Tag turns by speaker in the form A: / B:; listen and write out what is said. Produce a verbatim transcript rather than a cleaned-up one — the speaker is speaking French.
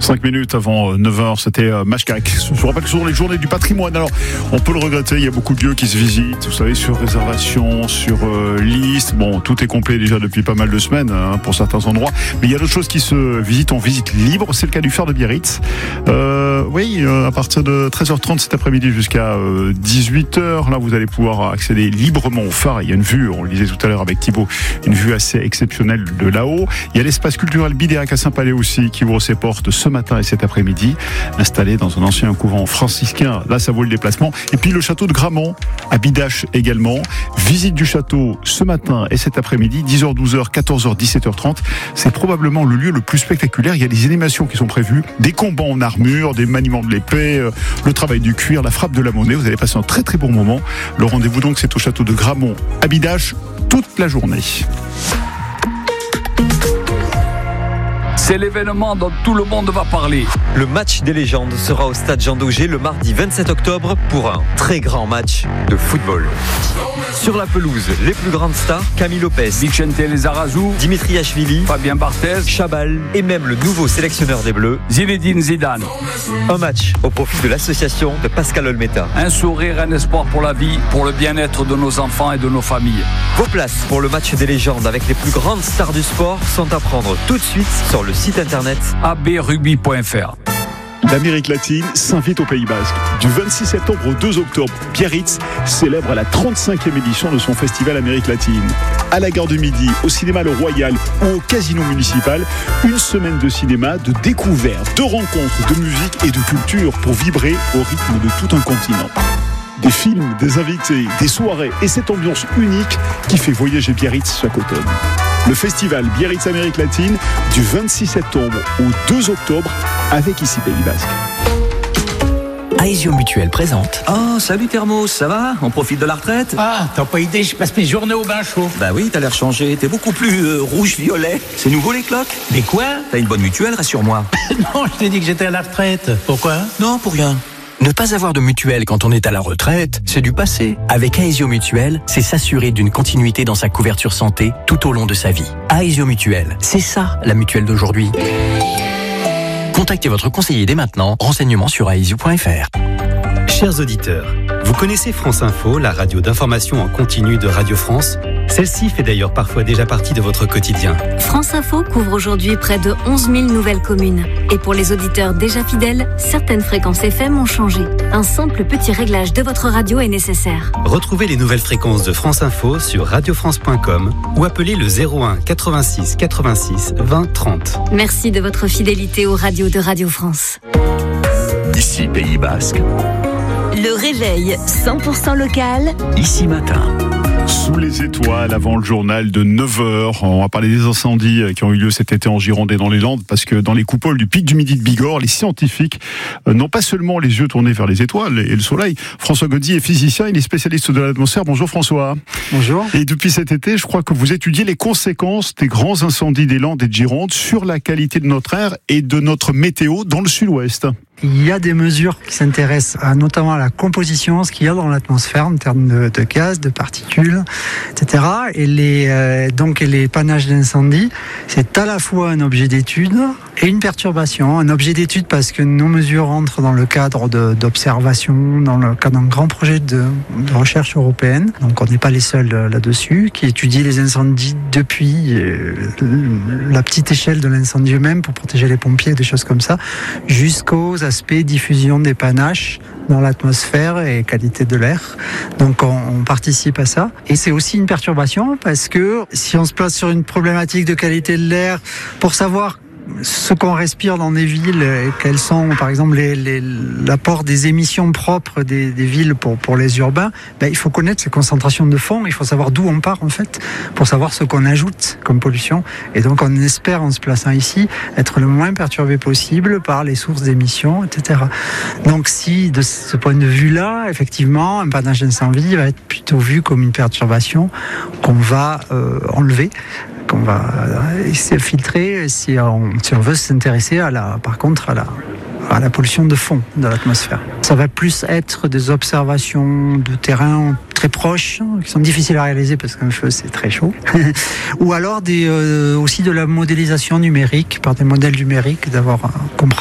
A: cinq minutes avant neuf heures, c'était Mashkak. Je vous rappelle que ce sont les journées du patrimoine. Alors, on peut le regretter, il y a beaucoup de lieux qui se visitent, vous savez, sur réservation, sur euh, liste. Bon, tout est complet déjà depuis pas mal de semaines hein, pour certains endroits. Mais il y a d'autres choses qui se visitent en visite libre. C'est le cas du phare de Biarritz. Euh, oui, euh, à partir de treize heures trente cet après-midi jusqu'à euh, dix-huit heures, là, vous allez pouvoir accéder librement au phare. Il y a une vue, on le disait tout à l'heure avec Thibaut, une vue assez exceptionnelle de là-haut. Il y a l'espace culturel Bidéac à Saint-Palais aussi qui ouvre ses portes ce matin et cet après-midi, installé dans un ancien couvent franciscain. Là, ça vaut le déplacement. Et puis le château de Gramont à Bidache également. Visite du château ce matin et cet après-midi, dix heures, douze heures, quatorze heures, dix-sept heures trente. C'est probablement le lieu le plus spectaculaire. Il y a des animations qui sont prévues, des combats en armure, des maniements de l'épée, euh, le travail du cuir, la frappe de la monnaie. Vous allez passer un très très bon moment. Le rendez-vous donc, c'est au château de Gramont à Bidache toute la journée.
B: C'est l'événement dont tout le monde va parler.
C: Le match des légendes sera au stade Jean Daugé le mardi vingt-sept octobre pour un très grand match de football. Sur la pelouse, les plus grandes stars, Camille Lopez,
B: Vicente Lizarazu,
C: Dimitriashvili,
B: Fabien Barthez,
C: Chabal et même le nouveau sélectionneur des Bleus,
B: Zinedine Zidane.
C: Un match au profit de l'association de Pascal Olmeta.
B: Un sourire, un espoir pour la vie, pour le bien-être de nos enfants et de nos familles.
C: Vos places pour le match des légendes avec les plus grandes stars du sport sont à prendre tout de suite sur le site internet
B: a b rugby point f r.
A: L'Amérique latine s'invite au Pays Basque. Du vingt-six septembre au deux octobre, Biarritz célèbre la trente-cinquième édition de son festival Amérique latine. À la gare de Midi, au cinéma Le Royal ou au casino municipal, une semaine de cinéma, de découvertes, de rencontres, de musique et de culture pour vibrer au rythme de tout un continent. Des films, des invités, des soirées et cette ambiance unique qui fait voyager Biarritz chaque automne. Le festival Biarritz Amérique latine du vingt-six septembre au deux octobre avec ici Pays Basque.
D: Aesio Mutuel présente.
E: Oh, salut Thermos, ça va? On profite de la retraite?
F: Ah, t'as pas idée, je passe mes journées au bain chaud.
E: Bah oui, t'as l'air changé, t'es beaucoup plus euh, rouge-violet. C'est nouveau les cloques?
F: Mais quoi?
E: T'as une bonne mutuelle, rassure-moi.
F: Non, je t'ai dit que j'étais à la retraite. Pourquoi?
E: Non, pour rien.
D: Ne pas avoir de mutuelle quand on est à la retraite, c'est du passé. Avec Aesio Mutuel, c'est s'assurer d'une continuité dans sa couverture santé tout au long de sa vie. Aesio Mutuel, c'est ça la mutuelle d'aujourd'hui. Contactez votre conseiller dès maintenant. Renseignements sur aesio point f r.
G: Chers auditeurs, vous connaissez France Info, la radio d'information en continu de Radio France? Celle-ci fait d'ailleurs parfois déjà partie de votre quotidien.
H: France Info couvre aujourd'hui près de onze mille nouvelles communes. Et pour les auditeurs déjà fidèles, certaines fréquences F M ont changé. Un simple petit réglage de votre radio est nécessaire.
G: Retrouvez les nouvelles fréquences de France Info sur radio france point com ou appelez le zéro un quatre-vingt-six quatre-vingt-six vingt trente.
H: Merci de votre fidélité aux radios de Radio France.
I: Ici Pays Basque.
H: Le réveil cent pour cent local.
I: Ici Matin.
A: Sous les étoiles, avant le journal de neuf heures, on va parler des incendies qui ont eu lieu cet été en Gironde et dans les Landes, parce que dans les coupoles du pic du Midi de Bigorre, les scientifiques n'ont pas seulement les yeux tournés vers les étoiles et le soleil. François Gaudy est physicien, il est spécialiste de l'atmosphère. Bonjour François.
J: Bonjour. Et
A: depuis cet été, je crois que vous étudiez les conséquences des grands incendies des Landes et de Gironde sur la qualité de notre air et de notre météo dans le sud-ouest.
J: Il y a des mesures qui s'intéressent à, notamment à la composition, ce qu'il y a dans l'atmosphère en termes de, de gaz, de particules, et cetera. Et les, euh, donc les panaches d'incendie, c'est à la fois un objet d'étude et une perturbation. Un objet d'étude parce que nos mesures rentrent dans le cadre de, d'observation, dans le cadre d'un grand projet de, de recherche européenne. Donc on n'est pas les seuls là-dessus, qui étudie les incendies depuis euh, la petite échelle de l'incendie eux-mêmes pour protéger les pompiers, des choses comme ça, jusqu'aux aspects diffusion des panaches dans l'atmosphère et qualité de l'air. Donc on, on participe à ça. Et c'est aussi une perturbation parce que si on se place sur une problématique de qualité de l'air, pour savoir ce qu'on respire dans des villes et quels sont, par exemple, les, les, l'apport des émissions propres des, des villes pour, pour les urbains, ben, il faut connaître ces concentrations de fond, il faut savoir d'où on part, en fait, pour savoir ce qu'on ajoute comme pollution. Et donc, on espère, en se plaçant ici, être le moins perturbé possible par les sources d'émissions, et cetera. Donc, si, de ce point de vue-là, effectivement, un panache d'incendie va être plutôt vu comme une perturbation qu'on va euh, enlever, qu'on va essayer de filtrer si on, si on veut s'intéresser à la, par contre à la, à la pollution de fond de l'atmosphère. Ça va plus être des observations de terrain très proches, qui sont difficiles à réaliser parce qu'un feu c'est très chaud, ou alors des, euh, aussi de la modélisation numérique, par des modèles numériques, d'avoir comprendre